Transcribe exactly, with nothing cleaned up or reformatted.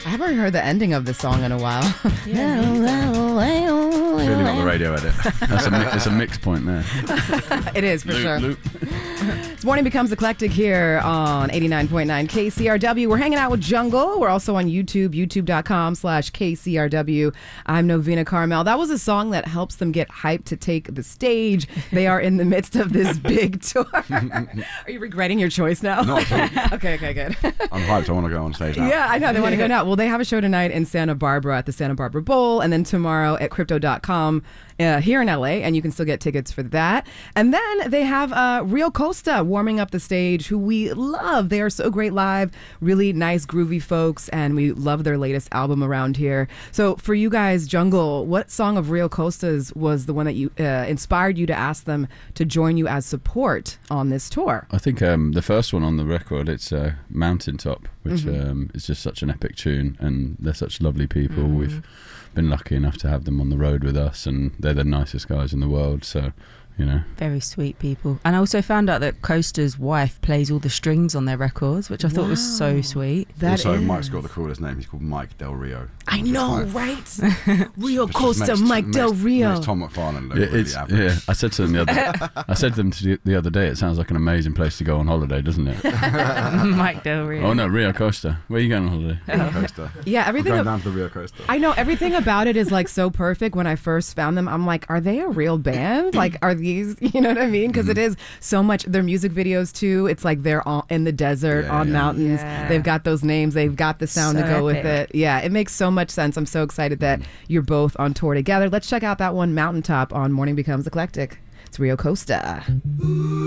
I haven't heard the ending of this song in a while. Yeah, Clearly not the radio edit. That's a, mi- it's a mix point there. It is, for Loop, sure. loop. This morning becomes eclectic here on eighty-nine point nine K C R W. We're hanging out with Jungle. We're also on YouTube, youtube.com slash KCRW. I'm Novena Carmel. That was a song that helps them get hyped to take the stage. They are in the midst of this big tour. Are you regretting your choice now? No, Okay, okay, good. I'm hyped. I want to go on stage now. Yeah, I know. They want to go now. Well, they have a show tonight in Santa Barbara at the Santa Barbara Bowl, and then tomorrow at crypto dot com uh, here in L A, and you can still get tickets for that. And then they have uh, Rio Costa warming up the stage, who we love. They are so great live, really nice, groovy folks, and we love their latest album around here. So for you guys, Jungle, what song of Rio Costa's was the one that you uh, inspired you to ask them to join you as support on this tour? I think um, the first one on the record, it's uh, Mountaintop, which mm-hmm. um, is just such an epic tune, and they're such lovely people. Mm. We've been lucky enough to have them on the road with us, and they're the nicest guys in the world, so you know. Very sweet people. And I also found out that Costa's wife plays all the strings on their records, which I thought wow. was so sweet. That also, is. Mike's got the coolest name. He's called Mike Del Rio. I know, right? Rio Costa, makes, Mike makes, Del Rio. Makes Tom McFarlane look yeah, really average. Yeah, I said to them the other. I said to them to the other day. It sounds like an amazing place to go on holiday, doesn't it? Mike Del Rio. Oh no, Rio Costa. Where are you going on holiday? Rio Costa. Yeah, everything. I'm going down to the Rio Costa. I know everything about it is like so perfect. When I first found them, I'm like, are they a real band? Like, are these? You know what I mean? Because mm-hmm. it is so much. Their music videos too. It's like they're all in the desert yeah, on yeah. mountains. Yeah. They've got those names. They've got the sound so to go epic. with it. Yeah, it makes so much sense. I'm so excited that you're both on tour together. Let's check out that one, Mountaintop, on Morning Becomes Eclectic. It's Rio Costa.